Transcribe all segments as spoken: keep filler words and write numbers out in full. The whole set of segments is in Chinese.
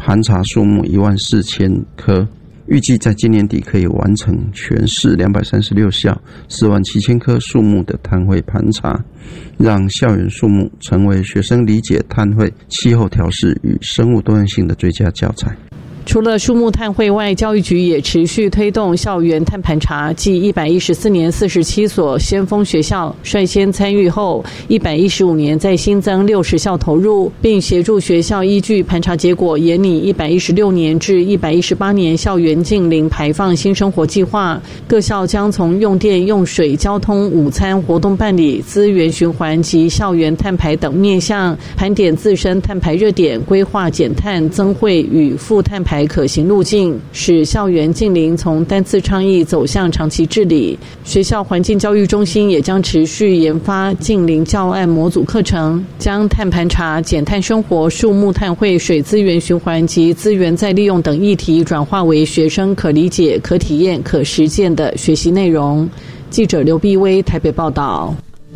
盘查数目一万四千棵，预计在今年底可以完成全市两百三十六校四万七千棵树木的碳汇盘查，让校园树木成为学生理解碳汇、气候调适与生物多样性的最佳教材。 除了树木碳汇外，教育局也持续推动校园碳盘查，继一百一十四年四十七所先锋学校率先参与后，一百一十五年再新增六十校投入，并协助学校依据盘查结果研拟一百一十六年至一百一十八年校园净零排放新生活计划。各校将从用电、用水、交通、午餐、活动办理、资源循环及校园碳排等面向，盘点自身碳排热点，规划减碳、增汇与负碳排可行路径，使校园净零从单次倡议走向长期治理。学校环境教育中心也将持续研发净零教案模组课程，将碳盘查、减碳生活、树木碳汇、水资源循环及资源再利用等议题转化为学生可理解、可体验、可实践的学习内容。记者刘碧薇台北报道。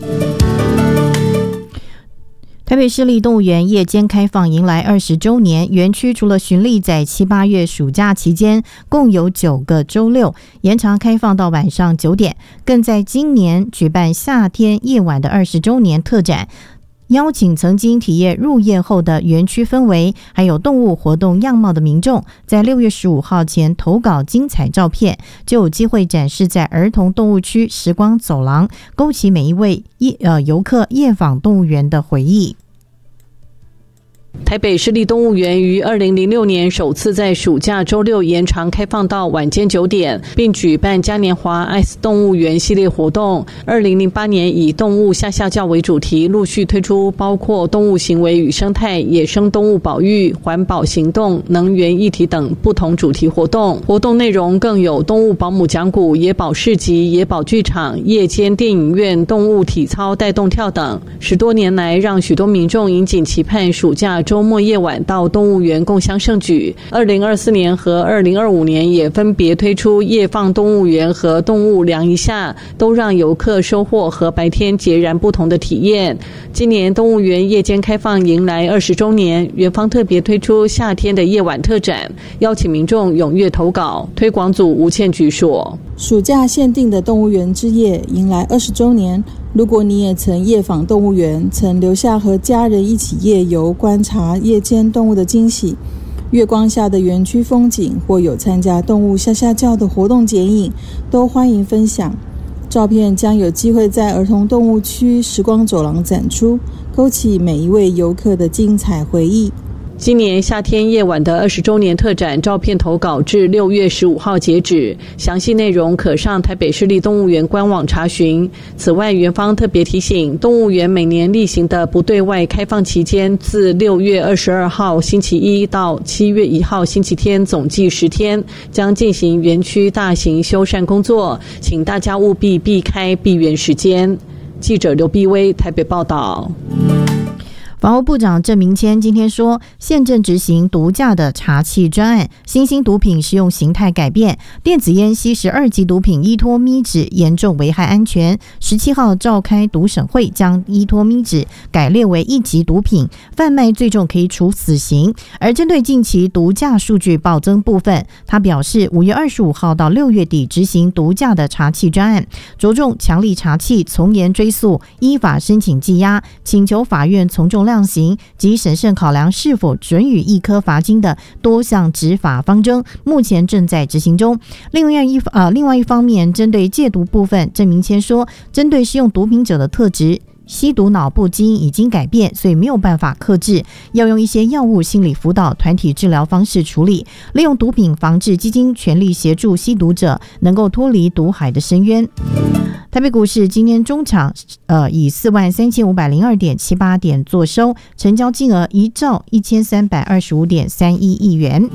台北市立动物园夜间开放迎来二十周年，园区除了巡例在七八月暑假期间共有九个周六延长开放到晚上九点，更在今年举办夏天夜晚的二十周年特展，邀请曾经体验入夜后的园区氛围还有动物活动样貌的民众，在六月十五号前投稿精彩照片，就有机会展示在儿童动物区时光走廊，勾起每一位夜呃游客夜访动物园的回忆。 台北市立动物园于二零零六年首次在暑假周六延长开放到晚间九点，并举办嘉年华爱思动物园系列活动。二零零八年以动物下下教为主题，陆续推出包括动物行为与生态、野生动物保育、环保行动、能源议题等不同主题活动。活动内容更有动物保姆讲古、野保市集、野保剧场、夜间电影院、动物体操带动跳等。十多年来，让许多民众引颈期盼暑假周末夜晚到动物园共襄盛举。二零二四年和二零二五年也分别推出夜放动物园和动物量一下，都让游客收获和白天截然不同的体验。今年动物园夜间开放迎来二十周年，园方特别推出夏天的夜晚特展，邀请民众踊跃投稿。推广组吴倩菊说， 暑假限定的动物园之夜迎来二十周年，如果你也曾夜访动物园，曾留下和家人一起夜游观察夜间动物的惊喜，月光下的园区风景，或有参加动物下下教的活动剪影，都欢迎分享。照片将有机会在儿童动物区时光走廊展出，勾起每一位游客的精彩回忆。 今年夏天夜晚的二十周年特展照片投稿至六月十五号截止，详细内容可上台北市立动物园官网查询。此外，园方特别提醒，动物园每年例行的不对外开放期间，自六月二十二号星期一到七月一号星期天，总计十天，将进行园区大型修缮工作，请大家务必避开闭园时间。记者刘碧薇台北报道。 法务部长郑明谦今天说，现正执行毒驾的查缉专案，新兴毒品使用形态改变，电子烟吸食二级毒品依托咪纸严重危害安全。十七号召开毒审会，将依托咪纸改列为一级毒品，贩卖最重可以处死刑。而针对近期毒驾数据暴增部分，他表示五月二十五号到六月底执行毒驾的查缉专案，着重强力查缉、从严追诉、依法申请羁押，请求法院从重量刑及审慎考量是否准予一颗罚金的多项执法方针，目前正在执行中。另外一呃，另外一方面，针对戒毒部分，郑明谦说，针对使用毒品者的特质，吸毒脑部基因已经改变，所以没有办法克制，要用一些药物、心理辅导、团体治疗方式处理。利用毒品防治基金全力协助吸毒者能够脱离毒海的深渊。台北股市今天中场呃以四万三千五百零二点七八点作收，成交金额一兆一千三百二十五点三一亿元。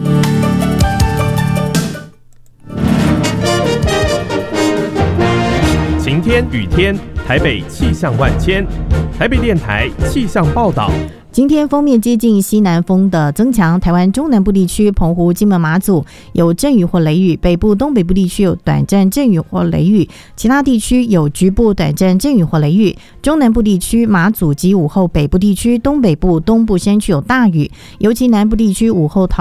晴天雨天，台北气象万千。台北电台气象报道。 今天锋面接近西南风的增强，台湾中南部地区、澎湖、金门、马祖有阵雨或雷雨，北部、东北部地区有短暂阵雨或雷雨，其他地区有局部短暂阵雨或雷雨。中南部地区、马祖及午后北部地区、东北部、东部山区有大雨，尤其南部地区午后桃